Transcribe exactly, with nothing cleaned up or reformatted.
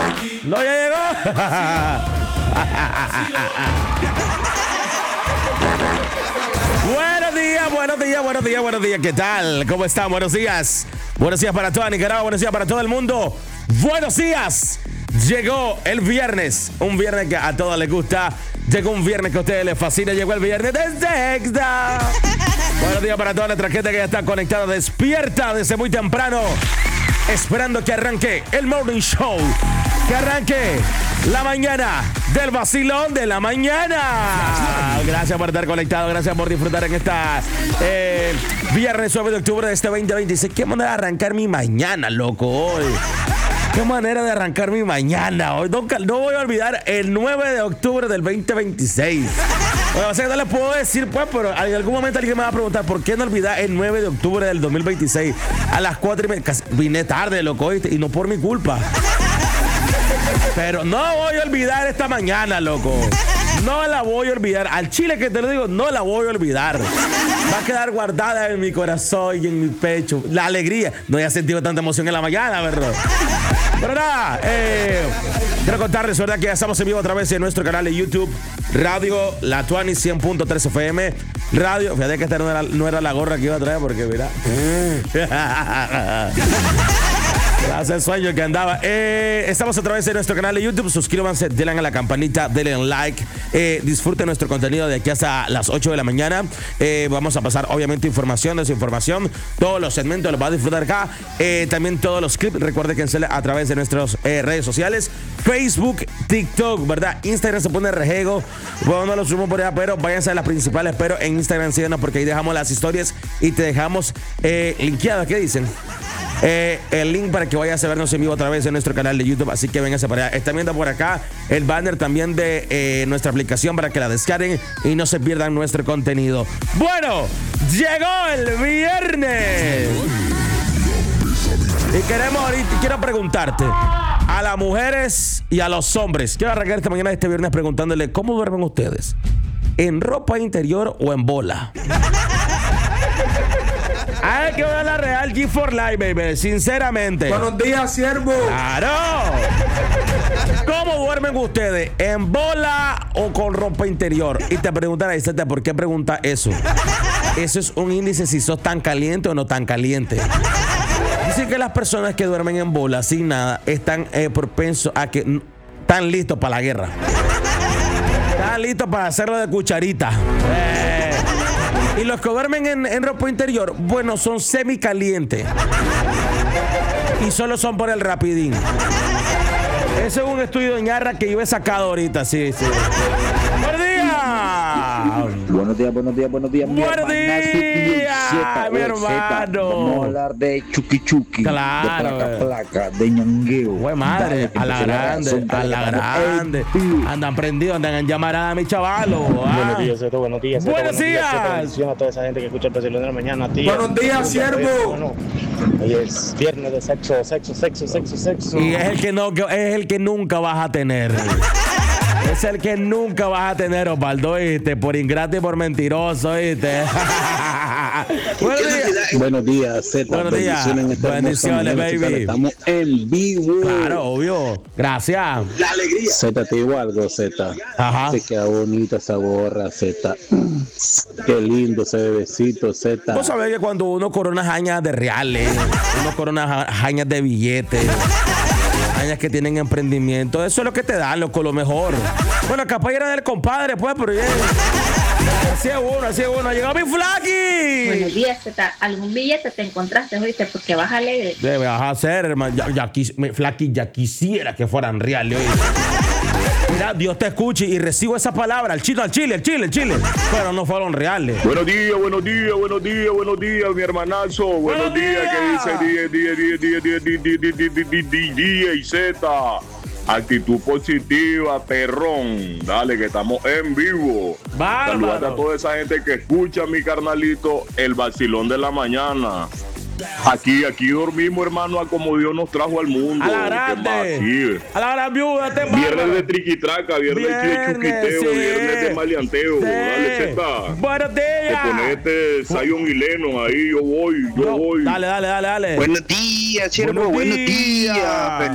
No, ya llegó. Buenos días, buenos días, buenos días, buenos días. ¿Qué tal? ¿Cómo están? Buenos días. Buenos días para toda Nicaragua, buenos días para todo el mundo. Buenos días. Llegó el viernes, un viernes que a todos les gusta. Llegó un viernes que a ustedes les fascina. Llegó el viernes de Sexta. Buenos días para toda nuestra gente que ya está conectada, despierta desde muy temprano, esperando que arranque el Morning Show, que arranque la mañana del vacilón de la mañana. Gracias por estar conectado, gracias por disfrutar en esta eh, viernes nueve de octubre de este veinte veintiséis. Qué manera de arrancar mi mañana, loco, hoy. Qué manera de arrancar mi mañana hoy. No, no voy a olvidar el nueve de octubre del veinte veintiséis. Bueno, o sea, no les puedo decir, pues, pero en algún momento alguien me va a preguntar ¿por qué no olvidar el nueve de octubre del dos mil veintiséis? A las cuatro y media. Vine tarde, loco, y no por mi culpa. Pero no voy a olvidar esta mañana, loco. No la voy a olvidar. Al chile que te lo digo, no la voy a olvidar. Va a quedar guardada en mi corazón y en mi pecho. La alegría. No había sentido tanta emoción en la mañana, ¿verdad? Pero nada, eh, quiero contarles, ¿verdad? Que ya estamos en vivo a través de nuestro canal de YouTube, Radio La Tuani cien punto tres F M. Radio, fíjate que esta no era, no era la gorra que iba a traer porque, mira. Hace el sueño que andaba. Eh, estamos a través de nuestro canal de YouTube. Suscríbanse, denle a la campanita, denle un like. Eh, disfruten nuestro contenido de aquí hasta las ocho de la mañana. Eh, vamos a pasar, obviamente, información, desinformación. Todos los segmentos los va a disfrutar acá. Eh, también todos los clips. Recuerden que se a través de nuestras eh, redes sociales: Facebook, TikTok, ¿verdad? Instagram se pone rejego. Bueno, no lo subimos por allá, pero váyanse a las principales. Pero en Instagram síganos porque ahí dejamos las historias y te dejamos eh, linkeadas. ¿Qué dicen? Eh, el link para que vayas a vernos en vivo a través de nuestro canal de YouTube, así que vénganse para allá. Están viendo por acá el banner también de eh, nuestra aplicación para que la descarguen y no se pierdan nuestro contenido. Bueno, llegó el viernes y queremos ahorita, quiero preguntarte a las mujeres y a los hombres. Quiero arrancar esta mañana, este viernes, preguntándole ¿cómo duermen ustedes? ¿En ropa interior o en bola? Hay que ver la real G for Life, baby. Sinceramente. Buenos días, siervo. ¡Claro! ¿Cómo duermen ustedes? ¿En bola o con ropa interior? Y te preguntan ahí, ¿por qué pregunta eso? Eso es un índice si sos tan caliente o no tan caliente. Dicen que las personas que duermen en bola sin nada están eh, propensos a que están listos para la guerra. Están listos para hacerlo de cucharita. Eh. Y los que duermen en, en ropa interior, bueno, son semicalientes. Y solo son por el rapidín. Ese es un estudio de ñarra que yo he sacado ahorita, sí, sí. ¡Buenos días! Buenos días, buenos días, buenos días. ¡Buenos días, mi hermano! Vamos a hablar de Chucky Chucky. Claro. De placa placa, de ñangueo. Güey, madre, a la grande, a la grande. Andan prendidos, andan en llamarada, mi chavalo. Buenos días, Zeto, buenos días. Zeto, Buenos días. Bendición a toda esa gente que escucha el Vacilón de la Mañana. A ti, Buenos días, siervo. Bueno, hoy es viernes de sexo, sexo, sexo, sexo, sexo. Y es el que no, es el que nunca vas a tener. Es el que nunca vas a tener, Osvaldo, ¿viste? Por ingrato y por mentiroso, ¿viste? Buenos días. Buenos días, Zeta. Buenos días. Bendiciones, Bendiciones, baby. Estamos en vivo. Claro, obvio. Gracias. La alegría. Zeta, te digo algo, Zeta. Ajá. Te queda bonita esa gorra, Zeta. Qué lindo ese bebecito, Zeta. Vos sabés que cuando uno corona jañas de reales, uno corona jañas de billetes, jañas que tienen emprendimiento, eso es lo que te dan, loco, lo mejor. Bueno, capaz era del compadre, pues, pero ya. Así es uno, así es uno. Llegó mi Flaky. Buenos días, Zeta. ¿Algún billete te encontraste, oíste? Porque vas alegre. Debe hacer, hermano. Ya, ya quis, me, Flaky, ya quisiera que fueran reales, oye. Mira, Dios te escuche y recibo esa palabra. Al chile, al chile, al chile, al chile. Pero no fueron reales. Buenos días, buenos días, buenos días, buenos días, mi hermanazo. Buenos días, que dice día, día, día, día, día, día, día y Z. Actitud positiva, perrón. Dale, que estamos en vivo. Saludate a toda esa gente que escucha, mi carnalito, el vacilón de la mañana. Aquí, aquí dormimos, hermano, a como Dios nos trajo al mundo. A la grande. A la gran viuda, te Viernes de triquitraca, viernes, viernes de chuquiteo, sí. Viernes de maleanteo. Sí. Dale, Zeta. Buenos días. Te pones este Zion y Lennon ahí, yo voy, yo no, voy. Dale, dale, dale, dale. Buenos días, siervo, buenos días. Buenos días.